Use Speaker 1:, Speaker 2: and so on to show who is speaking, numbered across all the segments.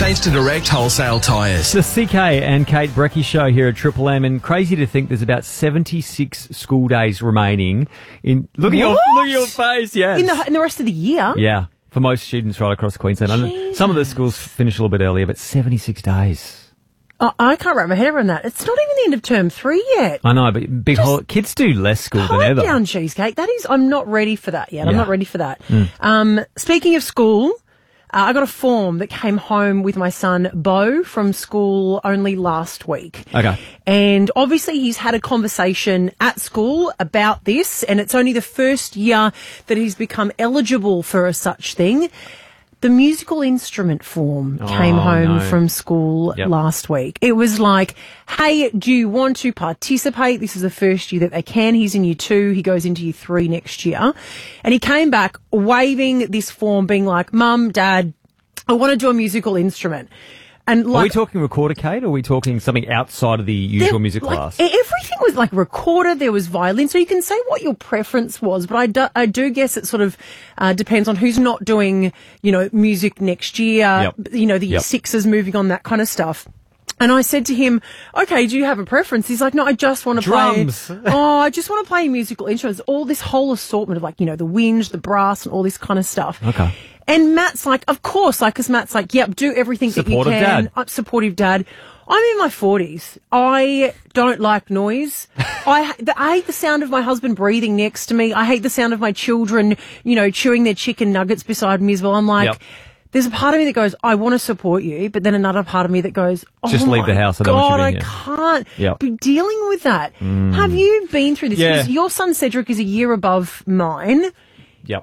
Speaker 1: thanks to Direct Wholesale Tyres.
Speaker 2: The CK and Kate Brecky show here at Triple M, and crazy to think there's about 76 school days remaining. Look at your face, yes.
Speaker 3: In the rest of the year?
Speaker 2: Yeah, for most students right across Queensland. And some of the schools finish a little bit earlier, but 76 days.
Speaker 3: Oh, I can't wrap my head around that. It's not even the end of term 3 yet.
Speaker 2: I know, but kids do less school than ever.
Speaker 3: Down, cheesecake. I'm not ready for that yet. Yeah. I'm not ready for that. Speaking of school, I got a form that came home with my son, Beau, from school only last week.
Speaker 2: Okay.
Speaker 3: And obviously he's had a conversation at school about this, and it's only the first year that he's become eligible for such thing. The musical instrument form came home from school last week. It was like, hey, do you want to participate? This is the first year that they can. He's in year 2. He goes into year 3 next year. And he came back waving this form, being like, Mum, Dad, I want to do a musical instrument. And
Speaker 2: are we talking recorder, Kate, or are we talking something outside of the usual music class?
Speaker 3: Everything was like recorded. There was violin. So you can say what your preference was, but I do guess it sort of depends on who's not doing, music next year, the year 6s moving on, that kind of stuff. And I said to him, okay, do you have a preference? He's like, no, I just want to
Speaker 2: drums.
Speaker 3: I just want to play musical instruments. All this whole assortment of the wind, the brass and all this kind of stuff.
Speaker 2: Okay.
Speaker 3: And Matt's like, of course, because Matt's like, yep, do everything that you can.
Speaker 2: Dad.
Speaker 3: Supportive dad. I'm in my 40s. I don't like noise. I hate the sound of my husband breathing next to me. I hate the sound of my children, chewing their chicken nuggets beside me as well. I'm like, there's a part of me that goes, I want to support you, but then another part of me that goes,
Speaker 2: just leave the house. I don't want you
Speaker 3: I can't be dealing with that. Have you been through this?
Speaker 2: Yeah.
Speaker 3: Because your son Cedric is a year above mine.
Speaker 2: Yep.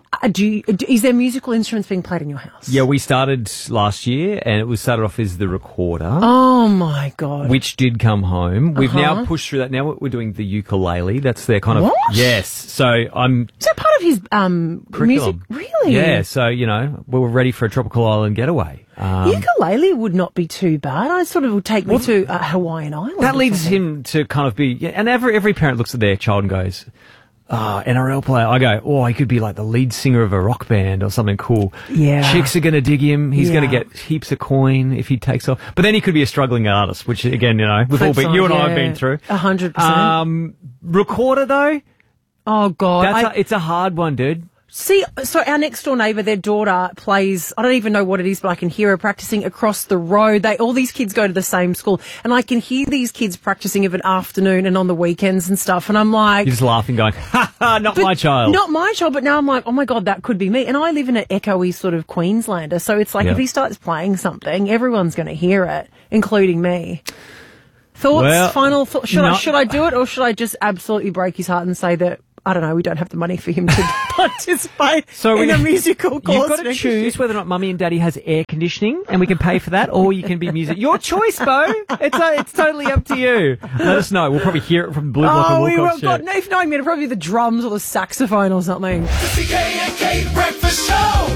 Speaker 3: Is there musical instruments being played in your house?
Speaker 2: Yeah, we started last year, and it was started off as the recorder.
Speaker 3: Oh, my God.
Speaker 2: Which did come home. We've now pushed through that. Now we're doing the ukulele. That's their kind of...
Speaker 3: What?
Speaker 2: Yes. So
Speaker 3: Is that part of his music? Really?
Speaker 2: Yeah, so, we're ready for a tropical island getaway.
Speaker 3: Ukulele would not be too bad. I sort of would take me to a Hawaiian island.
Speaker 2: That leads him to kind of be... Yeah, and every parent looks at their child and goes... NRL player. I go, he could be like the lead singer of a rock band or something cool.
Speaker 3: Yeah.
Speaker 2: Chicks are going to dig him. He's going to get heaps of coin if he takes off. But then he could be a struggling artist, which again, we've all been, you and I have been through.
Speaker 3: 100%.
Speaker 2: Recorder though?
Speaker 3: Oh God.
Speaker 2: It's a hard one, dude.
Speaker 3: See, so our next door neighbour, their daughter plays, I don't even know what it is, but I can hear her practicing across the road. All these kids go to the same school, and I can hear these kids practicing of an afternoon and on the weekends and stuff, and I'm like...
Speaker 2: You're just laughing going, ha ha, not my child.
Speaker 3: Not my child, but now I'm like, oh my God, that could be me. And I live in an echoey sort of Queenslander, so it's like if he starts playing something, everyone's going to hear it, including me. Thoughts? Final thoughts? Should I do it, or should I just absolutely break his heart and say that, I don't know, we don't have the money for him to participate in a musical course?
Speaker 2: You've got to choose whether or not Mummy and Daddy has air conditioning and we can pay for that, or you can be music. Your choice, Beau. It's totally up to you. Let us know. We'll probably hear it from Blue Block and Wilcox.
Speaker 3: God, no, if knowing me, it'll probably be the drums or the saxophone or something.
Speaker 4: The CK and Kate Breakfast Show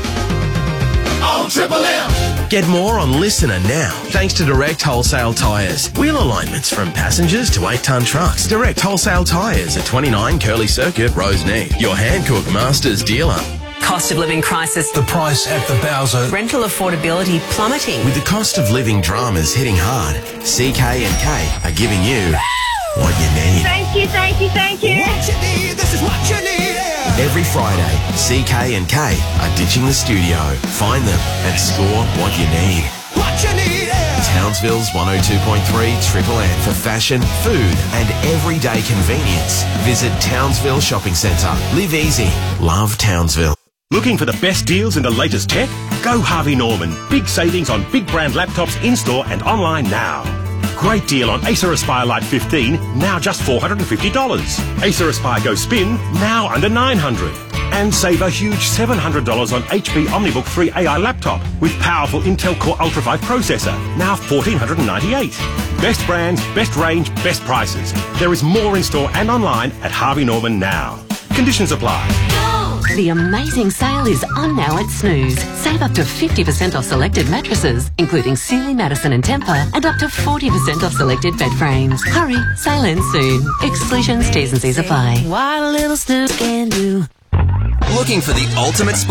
Speaker 4: on Triple M.
Speaker 1: Get more on Listener now, thanks to Direct Wholesale Tyres. Wheel alignments from passengers to 8-tonne trucks. Direct Wholesale Tyres at 29 Curly Circuit, Roseneath. Your Hankook Masters dealer.
Speaker 5: Cost of living crisis.
Speaker 4: The price at the Bowser.
Speaker 5: Rental affordability plummeting.
Speaker 1: With the cost of living dramas hitting hard, CK and K are giving you what you need.
Speaker 6: Thank you, thank you, thank you.
Speaker 4: What you need, this is what you need.
Speaker 1: Every Friday, CK and K are ditching the studio. Find them and score what you need.
Speaker 4: What you need.
Speaker 1: Townsville's 102.3 Triple M for fashion, food and everyday convenience. Visit Townsville Shopping Centre. Live easy. Love Townsville.
Speaker 7: Looking for the best deals in the latest tech? Go Harvey Norman. Big savings on big brand laptops in-store and online now. Great deal on Acer Aspire Lite 15, now just $450. Acer Aspire Go Spin, now under $900. And save a huge $700 on HP OmniBook 3 AI laptop with powerful Intel Core Ultra 5 processor, now $1,498. Best brands, best range, best prices. There is more in store and online at Harvey Norman now. Conditions apply.
Speaker 5: The amazing sale is on now at Snooze. Save up to 50% off selected mattresses, including Sealy, Madison and Tempur, and up to 40% off selected bed frames. Hurry, sale ends soon. Exclusions, T's and C's apply.
Speaker 8: What a little snooze can do.
Speaker 1: Looking for the ultimate spot?